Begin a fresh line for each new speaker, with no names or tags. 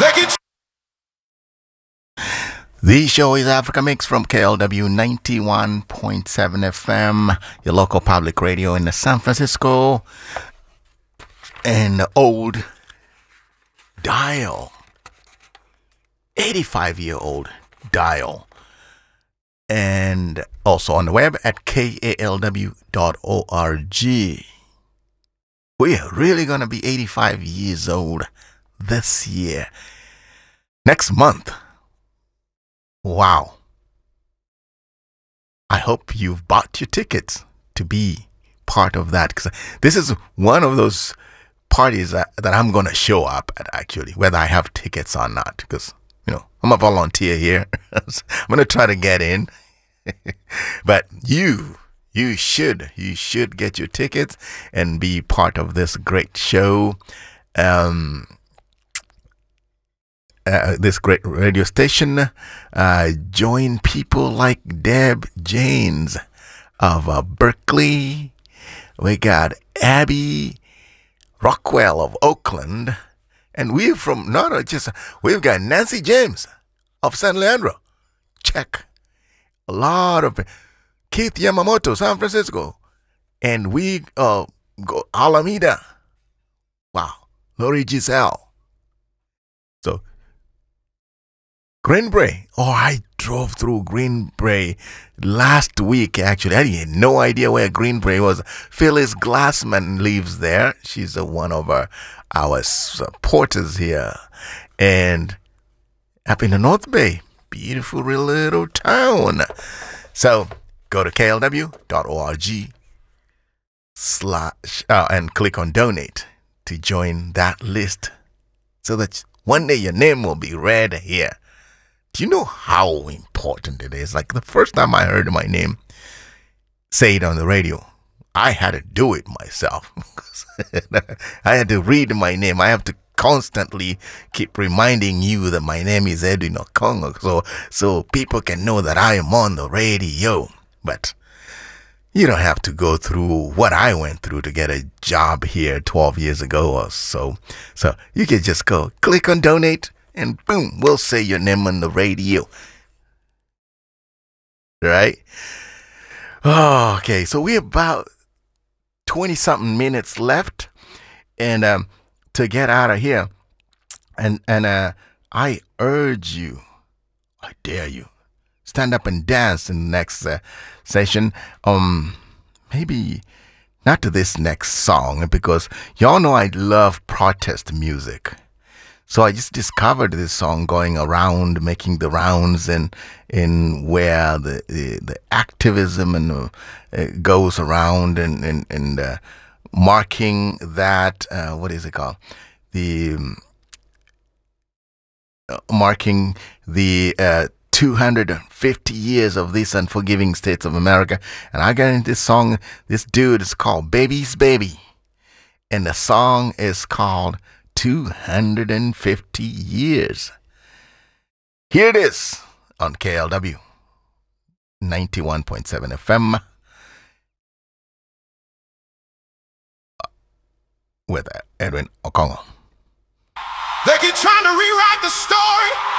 The show is Africa Mix from KLW 91.7 FM, your local public radio in the San Francisco and the old dial, 85-year-old dial, and also on the web at kalw.org. We are really going to be 85 years old this year. Next month. Wow. I hope you've bought your tickets to be part of that. Because this is one of those parties that I'm going to show up at, actually, whether I have tickets or not. Because, I'm a volunteer here. I'm going to try to get in. But you should get your tickets and be part of this great show. This great radio station, join people like Deb Janes of Berkeley. We got Abby Rockwell of Oakland, and we've got Nancy James of San Leandro. Check. A lot of Keith Yamamoto, San Francisco, and we go Alameda. Wow, Lori Giselle. So. Greenbrae. Oh, I drove through Greenbrae last week, actually. I had no idea where Greenbrae was. Phyllis Glassman lives there. She's one of our supporters here. And up in the North Bay, beautiful little town. So go to klw.org and click on donate to join that list so that one day your name will be read here. Do you know how important it is? Like the first time I heard my name say on the radio, I had to do it myself. I had to read my name. I have to constantly keep reminding you that my name is Edwin Okongo, so people can know that I am on the radio. But you don't have to go through what I went through to get a job here 12 years ago or so. So you can just go click on donate. And boom, we'll say your name on the radio. Right? Oh, okay, so we're about 20-something minutes left. And to get out of here. And I urge you, I dare you, stand up and dance in the next session. Maybe not to this next song, because y'all know I love protest music. So I just discovered this song going around, making the rounds in where the activism and goes around and marking that what is it called? Marking the 250 years of these unforgiving states of America. And I got into this song. This dude is called Baby's Baby, and the song is called 250 years. Here it is on KLW 91.7 FM with Edwin Okongo.
They keep trying to rewrite the story.